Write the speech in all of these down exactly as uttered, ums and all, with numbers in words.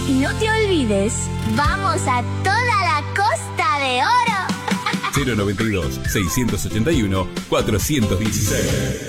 Y no te olvides, vamos a toda la Costa de Oro. cero noventa y dos, seiscientos ochenta y uno, cuatrocientos dieciséis.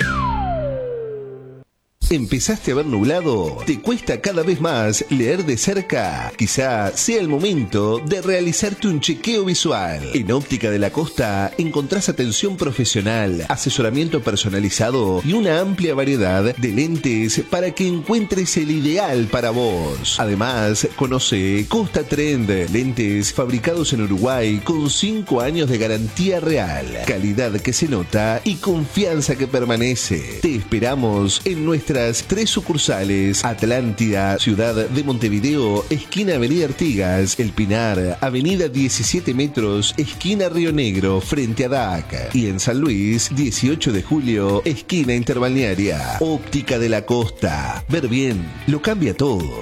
¿Empezaste a ver nublado? ¿Te cuesta cada vez más leer de cerca? Quizá sea el momento de realizarte un chequeo visual. En Óptica de la Costa encontrás atención profesional, asesoramiento personalizado y una amplia variedad de lentes para que encuentres el ideal para vos. Además, conoce Costa Trend, lentes fabricados en Uruguay con cinco años de garantía real, calidad que se nota y confianza que permanece. Te esperamos en nuestra tres sucursales: Atlántida, Ciudad de Montevideo, esquina Avenida Artigas, El Pinar, Avenida diecisiete Metros, esquina Río Negro, frente a D A C, y en San Luis, dieciocho de julio, esquina Interbalnearia. Óptica de la Costa. Ver bien lo cambia todo.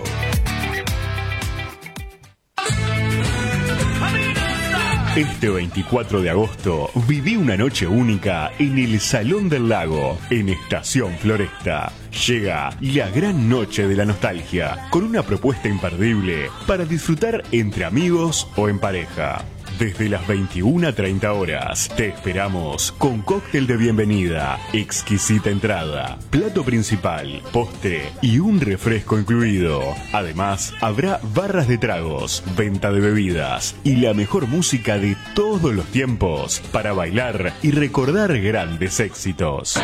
Este veinticuatro de agosto viví una noche única en el Salón del Lago, en Estación Floresta. Llega la gran noche de la nostalgia, con una propuesta imperdible para disfrutar entre amigos o en pareja. Desde las veintiuna treinta horas te esperamos con cóctel de bienvenida, exquisita entrada, plato principal, postre y un refresco incluido. Además, habrá barras de tragos, venta de bebidas y la mejor música de todos los tiempos para bailar y recordar grandes éxitos.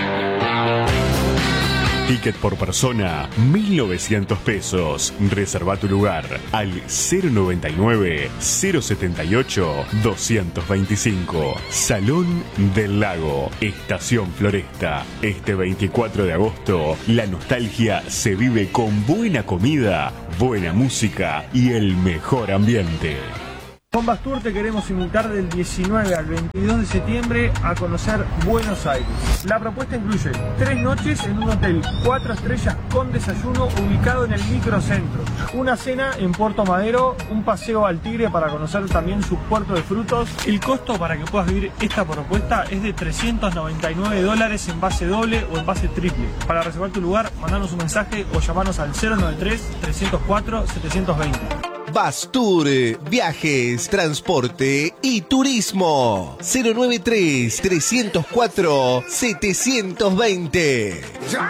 Ticket por persona, mil novecientos pesos. Reserva tu lugar al cero noventa y nueve, cero setenta y ocho, doscientos veinticinco. Salón del Lago, Estación Floresta. Este veinticuatro de agosto, la nostalgia se vive con buena comida, buena música y el mejor ambiente. Con Bastur te queremos invitar del diecinueve al veintidós de septiembre a conocer Buenos Aires. La propuesta incluye tres noches en un hotel cuatro estrellas con desayuno ubicado en el microcentro, una cena en Puerto Madero, un paseo al Tigre para conocer también su puerto de frutos. El costo para que puedas vivir esta propuesta es de trescientos noventa y nueve dólares en base doble o en base triple. Para reservar tu lugar, mandanos un mensaje o llamanos al cero noventa y tres, trescientos cuatro, setecientos veinte. Bastur, viajes, transporte y turismo. cero noventa y tres, trescientos cuatro, setecientos veinte. Ya